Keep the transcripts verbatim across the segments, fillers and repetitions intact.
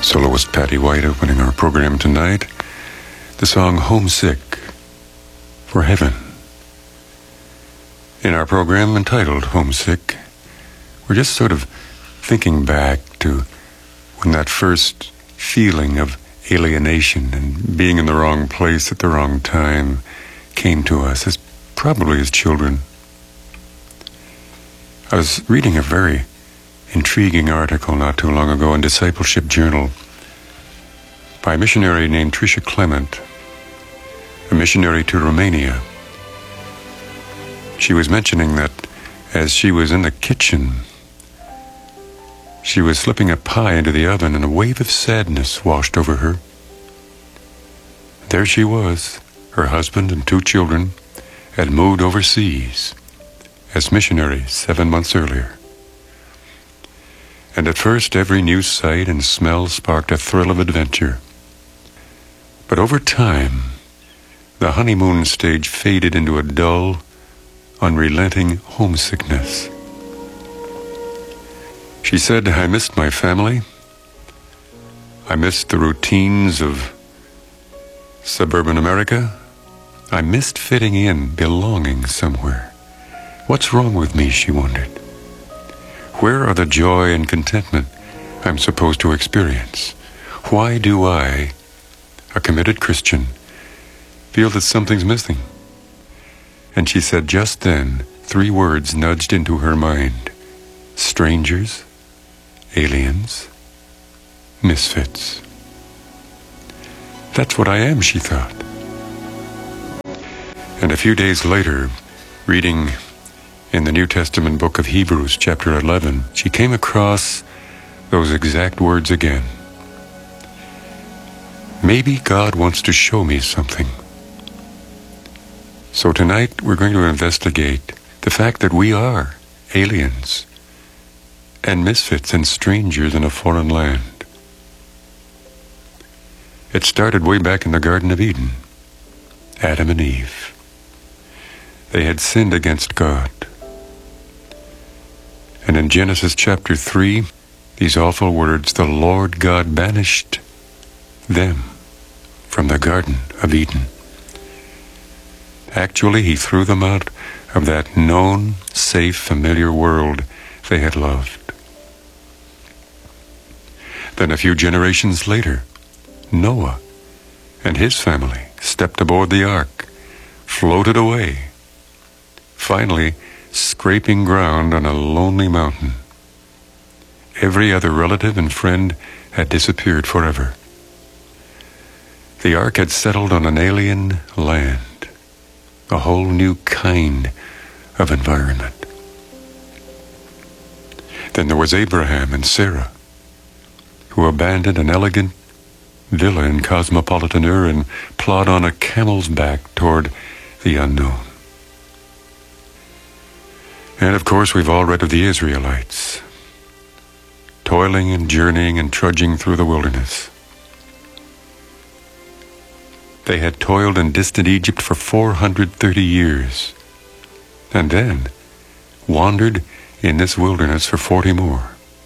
Soloist Patty White opening our program tonight. The song Homesick for Heaven. In our program entitled Homesick, we're just sort of thinking back to when that first feeling of alienation and being in the wrong place at the wrong time came to us, as probably as children. I was reading a very intriguing article not too long ago in Discipleship Journal by a missionary named Tricia Clement, a missionary to Romania. She was mentioning that as she was in the kitchen, she was slipping a pie into the oven and a wave of sadness washed over her. There she was. Her husband and two children had moved overseas as missionaries seven months earlier. And at first, every new sight and smell sparked a thrill of adventure. But over time, the honeymoon stage faded into a dull, unrelenting homesickness. She said, "I missed my family. I missed the routines of suburban America. I missed fitting in, belonging somewhere. What's wrong with me?" she wondered. "Where are the joy and contentment I'm supposed to experience? Why do I, a committed Christian, feel that something's missing?" And she said just then, three words nudged into her mind: strangers, aliens, misfits. That's what I am, she thought. And a few days later, reading in the New Testament book of Hebrews, chapter eleven, she came across those exact words again. Maybe God wants to show me something. So tonight we're going to investigate the fact that we are aliens and misfits and strangers in a foreign land. It started way back in the Garden of Eden. Adam and Eve. They had sinned against God. And in Genesis chapter three, these awful words, "The Lord God banished them from the Garden of Eden." Actually, he threw them out of that known, safe, familiar world they had loved. Then a few generations later, Noah and his family stepped aboard the ark, floated away, finally scraping ground on a lonely mountain. Every other relative and friend had disappeared forever. The ark had settled on an alien land, a whole new kind of environment. Then there was Abraham and Sarah, who abandoned an elegant villa in cosmopolitan Ur and plod on a camel's back toward the unknown. And of course, we've all read of the Israelites, toiling and journeying and trudging through the wilderness. They had toiled in distant Egypt for four hundred thirty years, and then wandered in this wilderness for forty more.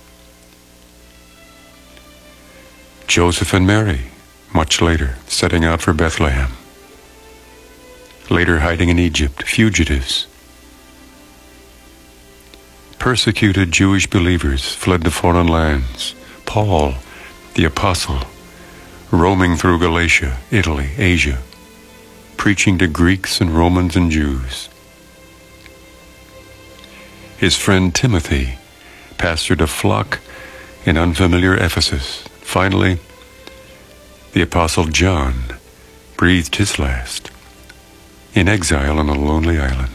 Joseph and Mary, much later, setting out for Bethlehem. Later hiding in Egypt, fugitives. Persecuted Jewish believers fled to foreign lands. Paul, the apostle, roaming through Galatia, Italy, Asia, preaching to Greeks and Romans and Jews. His friend Timothy pastored a flock in unfamiliar Ephesus. Finally, the apostle John breathed his last in exile on a lonely island.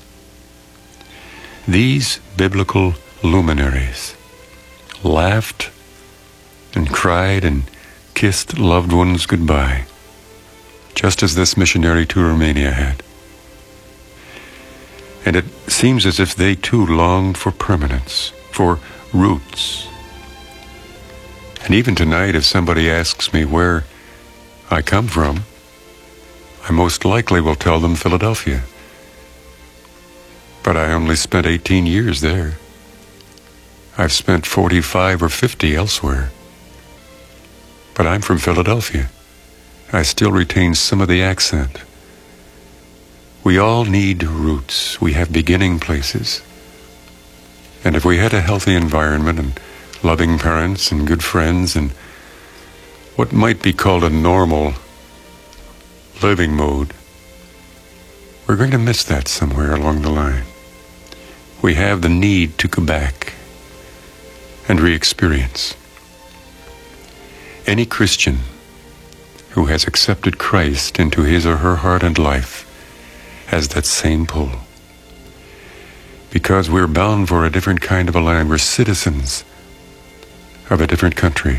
These biblical luminaries laughed and cried and kissed loved ones goodbye, just as this missionary to Romania had. And it seems as if they too longed for permanence, for roots. And even tonight, if somebody asks me where I come from, I most likely will tell them Philadelphia. But I only spent eighteen years there. I've spent forty-five or fifty elsewhere. but I'm from Philadelphia. I still retain some of the accent. We all need roots. We have beginning places. And if we had a healthy environment and loving parents and good friends and what might be called a normal living mode, we're going to miss that somewhere along the line. We have the need to go back and re-experience. Any Christian who has accepted Christ into his or her heart and life has that same pull. Because we're bound for a different kind of a land. We're citizens of a different country.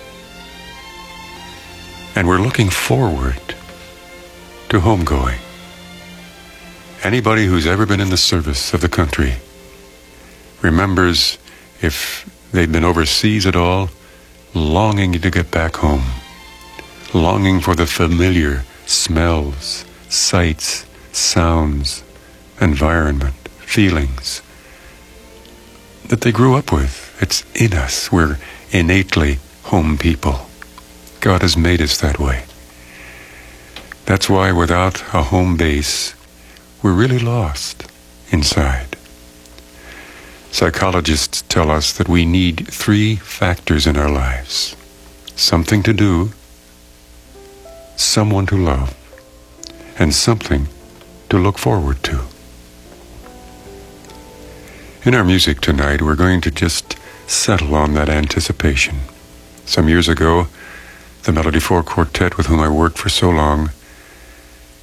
And we're looking forward to homegoing. Anybody who's ever been in the service of the country remembers, if they've been overseas at all, longing to get back home, longing for the familiar smells, sights, sounds, environment, feelings that they grew up with. It's in us. We're innately home people. God has made us that way. That's why without a home base, we're really lost inside. Psychologists tell us that we need three factors in our lives: something to do, someone to love, and something to look forward to. In our music tonight, we're going to just settle on that anticipation. Some years ago, the Melody Four Quartet, with whom I worked for so long,